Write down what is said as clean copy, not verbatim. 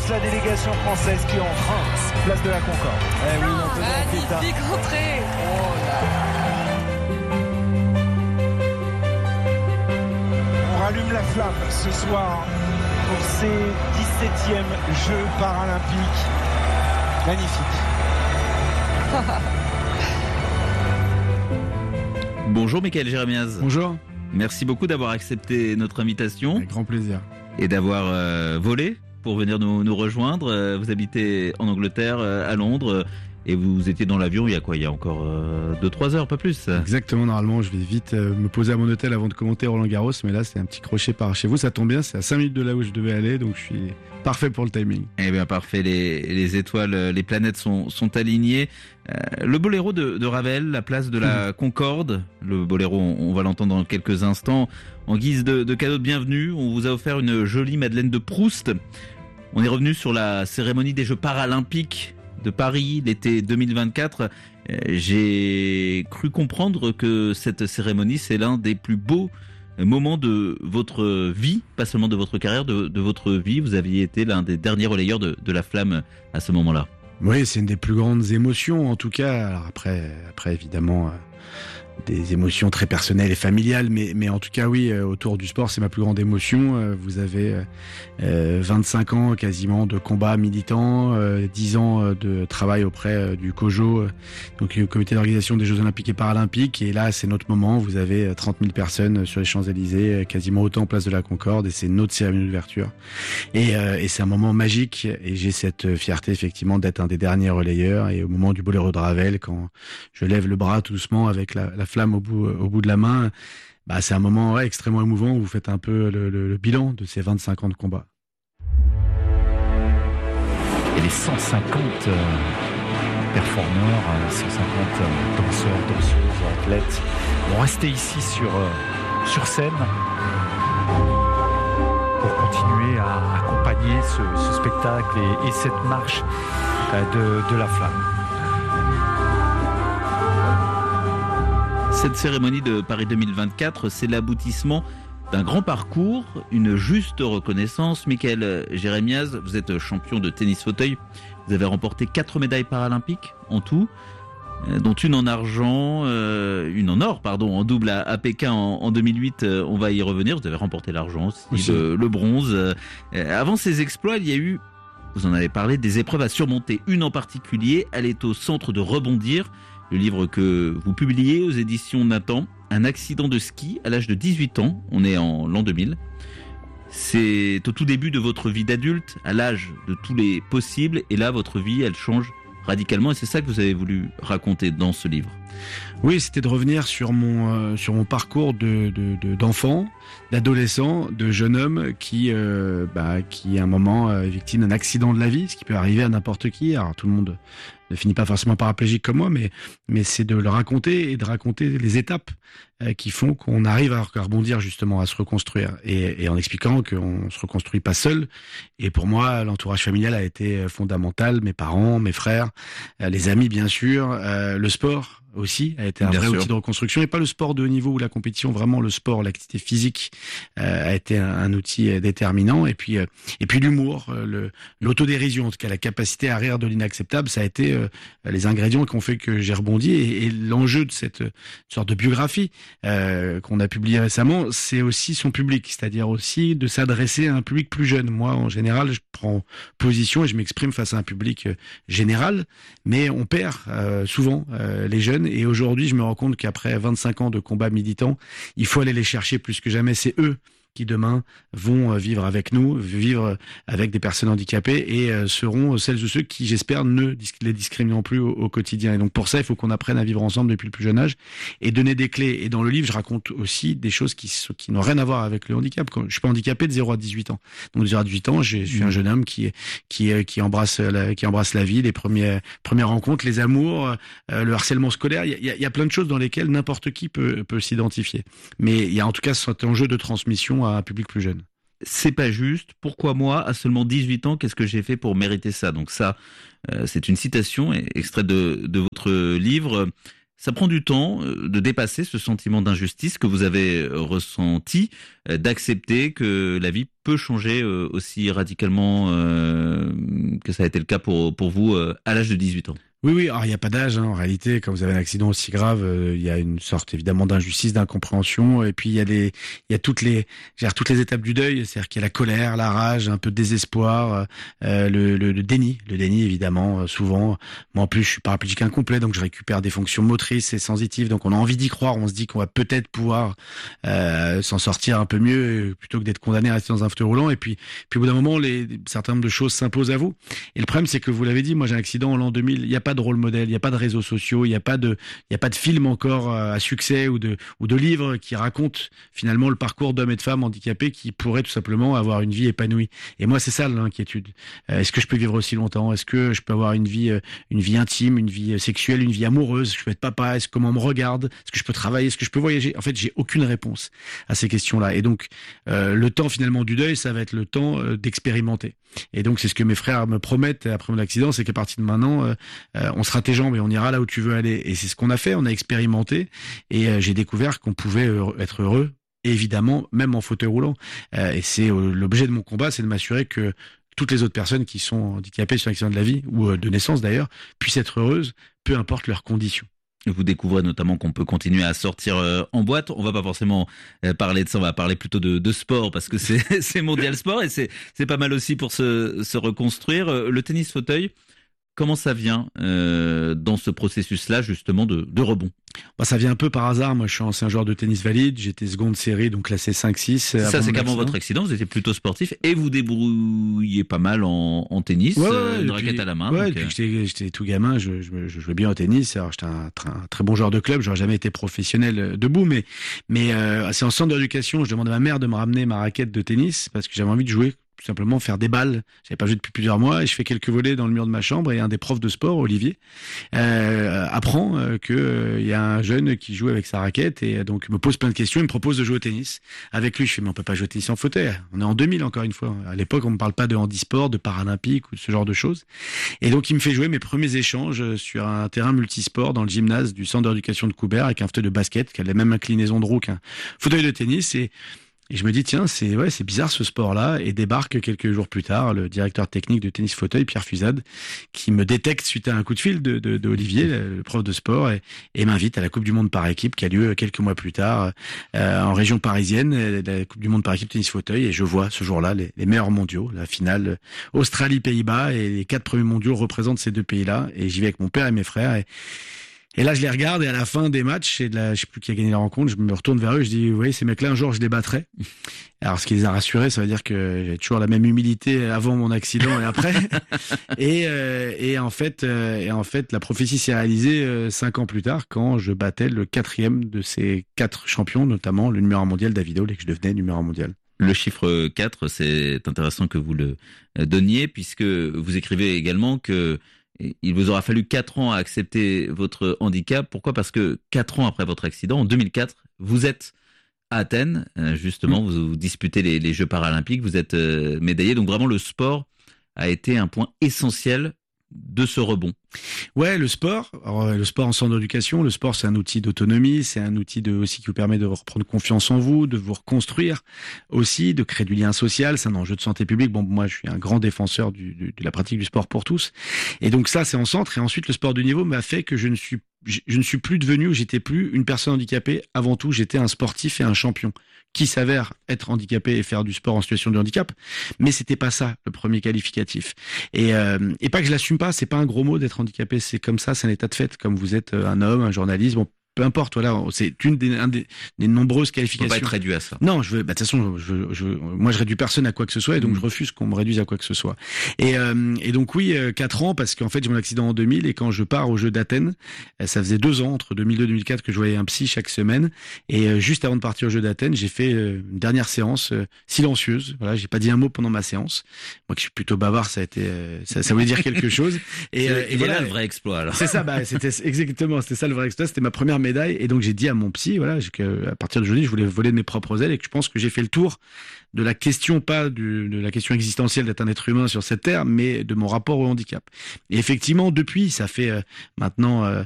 annonce la délégation française qui entre. Place de la Concorde. Eh oui, magnifique entrée. Oh là. On rallume la flamme ce soir pour ces 17e Jeux paralympiques. Magnifique. Bonjour Michael Jérémiaz. Bonjour. Merci beaucoup d'avoir accepté notre invitation. Avec grand plaisir. Et d'avoir volé pour venir nous rejoindre. Vous habitez en Angleterre, à Londres, et vous étiez dans l'avion il y a quoi ? Il y a encore 2-3 heures, pas plus. Exactement, normalement je vais vite me poser à mon hôtel avant de commenter Roland-Garros, mais là c'est un petit crochet par chez vous, ça tombe bien, c'est à 5 minutes de là où je devais aller, donc je suis parfait pour le timing. Eh bien parfait, les étoiles, les planètes sont alignées. Le boléro de Ravel, la place de la Concorde, le boléro on va l'entendre dans quelques instants, en guise de cadeau de bienvenue, on vous a offert une jolie Madeleine de Proust. On est revenu sur la cérémonie des Jeux paralympiques de Paris l'été 2024. J'ai cru comprendre que cette cérémonie, c'est l'un des plus beaux moments de votre vie, pas seulement de votre carrière, de votre vie. Vous aviez été l'un des derniers relayeurs de la flamme à ce moment-là. Oui, c'est une des plus grandes émotions en tout cas. Alors après évidemment des émotions très personnelles et familiales, mais en tout cas oui, autour du sport, c'est ma plus grande émotion. Vous avez 25 ans quasiment de combat militant, 10 ans de travail auprès du COJO, donc le comité d'organisation des Jeux Olympiques et Paralympiques, et là c'est notre moment. Vous avez 30 000 personnes sur les Champs-Élysées, quasiment autant place de la Concorde, et c'est notre cérémonie d'ouverture. Et c'est un moment magique, et j'ai cette fierté effectivement d'être un des derniers relayeurs. Et au moment du boléro de Ravel, quand je lève le bras tout doucement avec la flamme au bout de la main, c'est un moment extrêmement émouvant où vous faites un peu le bilan de ces 25 ans de combat. Et les 150 performeurs, 150 danseurs, danseuses, athlètes vont rester ici sur scène pour continuer à accompagner ce spectacle et cette marche de la flamme. Cette cérémonie de Paris 2024, c'est l'aboutissement d'un grand parcours, une juste reconnaissance. Michael Jérémiaz, vous êtes champion de tennis fauteuil. Vous avez remporté 4 médailles paralympiques en tout, dont une en argent, une en or, en double à Pékin en 2008. On va y revenir. Vous avez remporté l'argent aussi, le bronze. Avant ces exploits, il y a eu, vous en avez parlé, des épreuves à surmonter. Une en particulier, elle est au centre de Rebondir, le livre que vous publiez aux éditions Nathan. Un accident de ski à l'âge de 18 ans, on est en l'an 2000. C'est au tout début de votre vie d'adulte, à l'âge de tous les possibles, et là votre vie elle change radicalement, et c'est ça que vous avez voulu raconter dans ce livre. Oui, c'était de revenir sur mon parcours d'enfant, d'adolescent, de jeune homme qui à un moment est victime d'un accident de la vie, ce qui peut arriver à n'importe qui. Alors tout le monde ne finit pas forcément paraplégique comme moi, mais c'est de le raconter et de raconter les étapes qui font qu'on arrive à rebondir justement, à se reconstruire, et en expliquant qu'on se reconstruit pas seul. Et pour moi, l'entourage familial a été fondamental, mes parents, mes frères, les amis bien sûr, le sport aussi a été un vrai outil de reconstruction, et pas le sport de haut niveau ou la compétition, vraiment le sport, l'activité physique a été un outil déterminant, et puis l'humour, l'autodérision, en tout cas la capacité à rire de l'inacceptable, ça a été les ingrédients qui ont fait que j'ai rebondi, et l'enjeu de cette sorte de biographie qu'on a publiée récemment, c'est aussi son public, c'est-à-dire aussi de s'adresser à un public plus jeune. Moi en général je prends position et je m'exprime face à un public général, mais on perd souvent les jeunes. Et aujourd'hui, je me rends compte qu'après 25 ans de combat militant, il faut aller les chercher plus que jamais. C'est eux qui demain vont vivre avec nous, vivre avec des personnes handicapées, et seront celles ou ceux qui, j'espère, ne les discrimineront plus au quotidien. Et donc pour ça, il faut qu'on apprenne à vivre ensemble depuis le plus jeune âge et donner des clés. Et dans le livre, je raconte aussi des choses qui n'ont rien à voir avec le handicap. Je suis pas handicapé de 0 à 18 ans. Donc de 0 à 18 ans, je suis un jeune homme qui embrasse la vie, les premières rencontres, les amours, le harcèlement scolaire. Il y a plein de choses dans lesquelles n'importe qui peut s'identifier. Mais il y a en tout cas cet enjeu de transmission à un public plus jeune. C'est pas juste. Pourquoi moi, à seulement 18 ans, qu'est-ce que j'ai fait pour mériter ça ? Donc ça, c'est une citation extraite de votre livre. Ça prend du temps de dépasser ce sentiment d'injustice que vous avez ressenti, d'accepter que la vie peut changer aussi radicalement que ça a été le cas pour vous à l'âge de 18 ans. Oui, alors il n'y a pas d'âge, en réalité. Quand vous avez un accident aussi grave, il y a une sorte évidemment d'injustice, d'incompréhension, et puis il y a toutes les étapes du deuil, c'est-à-dire qu'il y a la colère, la rage, un peu de désespoir, le déni évidemment, souvent. Moi en plus je suis paraplégique incomplet, donc je récupère des fonctions motrices et sensitives, donc on a envie d'y croire, on se dit qu'on va peut-être pouvoir s'en sortir un peu mieux plutôt que d'être condamné à rester dans un fauteuil roulant, et puis au bout d'un moment, certain nombre de choses s'imposent à vous. Et le problème c'est que vous l'avez dit, moi j'ai un accident en l'an 2000, il n'y a pas de rôle modèle, il n'y a pas de réseaux sociaux, il n'y a pas de film encore à succès ou de livres qui racontent finalement le parcours d'hommes et de femmes handicapés qui pourraient tout simplement avoir une vie épanouie. Et moi, c'est ça l'inquiétude. Est-ce que je peux vivre aussi longtemps? Est-ce que je peux avoir une vie intime, une vie sexuelle, une vie amoureuse? Je peux être papa? Comment on me regarde? Est-ce que je peux travailler? Est-ce que je peux voyager? En fait, j'ai aucune réponse à ces questions-là. Et donc, le temps finalement du deuil, ça va être le temps d'expérimenter. Et donc, c'est ce que mes frères me promettent après mon accident, c'est qu'à partir de maintenant, on sera tes jambes et on ira là où tu veux aller. Et c'est ce qu'on a fait, on a expérimenté et j'ai découvert qu'on pouvait être heureux, évidemment, même en fauteuil roulant. Et c'est l'objet de mon combat, c'est de m'assurer que toutes les autres personnes qui sont handicapées sur l'accident de la vie, ou de naissance d'ailleurs, puissent être heureuses, peu importe leurs conditions. Vous découvrez notamment qu'on peut continuer à sortir en boîte. On va pas forcément parler de ça, on va parler plutôt de sport parce que c'est Mondial Sport et c'est pas mal aussi pour se reconstruire. Le tennis fauteuil, comment ça vient dans ce processus-là justement de rebond? Ça vient un peu par hasard. Moi, je suis ancien joueur de tennis valide. J'étais seconde série, donc classé 5-6. Ça, c'est qu'avant votre accident, vous étiez plutôt sportif et vous débrouillez pas mal en tennis, une raquette à la main. Ouais, depuis que j'étais tout gamin, je jouais bien au tennis. Alors, j'étais un très bon joueur de club. J'aurais jamais été professionnel debout, mais c'est en centre d'éducation. Je demandais à ma mère de me ramener ma raquette de tennis parce que j'avais envie de jouer. Tout simplement faire des balles. J'avais pas joué depuis plusieurs mois et je fais quelques volets dans le mur de ma chambre et un des profs de sport, Olivier, apprend que il y a un jeune qui joue avec sa raquette et donc me pose plein de questions. Il me propose de jouer au tennis avec lui. Je fais mais on peut pas jouer au tennis en fauteuil. On est en 2000 encore une fois. À l'époque, on me parle pas de handisport, de paralympique ou de ce genre de choses. Et donc il me fait jouer mes premiers échanges sur un terrain multisport dans le gymnase du centre d'éducation de Coubert avec un fauteuil de basket qui a la même inclinaison de roue qu'un fauteuil de tennis et je me dis, tiens, c'est bizarre ce sport-là, et débarque quelques jours plus tard le directeur technique de tennis fauteuil, Pierre Fusade, qui me détecte suite à un coup de fil de Olivier, le prof de sport, et m'invite à la Coupe du Monde par équipe qui a lieu quelques mois plus tard en région parisienne, la Coupe du Monde par équipe tennis fauteuil, et je vois ce jour-là les meilleurs mondiaux, la finale Australie-Pays-Bas, et les 4 premiers mondiaux représentent ces deux pays-là, et j'y vais avec mon père et mes frères, et là, je les regarde et à la fin des matchs, je sais plus qui a gagné la rencontre, je me retourne vers eux et je dis, vous voyez, ces mecs-là, un jour, je les battrai. Alors, ce qui les a rassurés, ça veut dire que j'ai toujours la même humilité avant mon accident et après. et en fait, la prophétie s'est réalisée 5 ans plus tard quand je battais le 4e de ces 4 champions, notamment le numéro 1 mondial David Hall, et que je devenais numéro 1 mondial. Le chiffre 4, c'est intéressant que vous le donniez puisque vous écrivez également que il vous aura fallu 4 ans à accepter votre handicap. Pourquoi? Parce que 4 ans après votre accident, en 2004, vous êtes à Athènes, justement, vous disputez les Jeux paralympiques, vous êtes médaillé. Donc vraiment, le sport a été un point essentiel de ce rebond. Ouais, le sport en centre d'éducation, le sport c'est un outil d'autonomie, c'est un outil aussi qui vous permet de reprendre confiance en vous, de vous reconstruire aussi, de créer du lien social, c'est un enjeu de santé publique. Bon, moi je suis un grand défenseur de la pratique du sport pour tous. Et donc ça c'est en centre, et ensuite le sport de niveau m'a fait que je ne suis plus devenu, ou j'étais plus une personne handicapée. Avant tout, j'étais un sportif et un champion qui s'avère être handicapé et faire du sport en situation de handicap, mais c'était pas ça le premier qualificatif. Et pas que je l'assume pas, c'est pas un gros mot d'être handicapé, c'est comme ça, c'est un état de fait, comme vous êtes un homme, un journaliste, bon, peu importe, voilà, c'est un des nombreuses qualifications. On va pas être réduit à ça. Non, de toute façon, moi je réduis personne à quoi que ce soit, et donc je refuse qu'on me réduise à quoi que ce soit. Et donc oui, 4 ans, parce qu'en fait j'ai mon accident en 2000, et quand je pars aux Jeux d'Athènes, ça faisait 2 ans, entre 2002 et 2004, que je voyais un psy chaque semaine, et juste avant de partir aux Jeux d'Athènes, j'ai fait une dernière séance silencieuse. Voilà, j'ai pas dit un mot pendant ma séance. Moi qui suis plutôt bavard, ça voulait dire quelque chose. Et voilà le vrai exploit. Alors. C'est ça, c'était ça le vrai exploit. C'était ma première médaille, et donc j'ai dit à mon psy, voilà, qu'à partir d'aujourd'hui je voulais voler de mes propres ailes, et que je pense que j'ai fait le tour de la question, pas de la question existentielle d'être un être humain sur cette terre, mais de mon rapport au handicap. Et effectivement, depuis, ça fait maintenant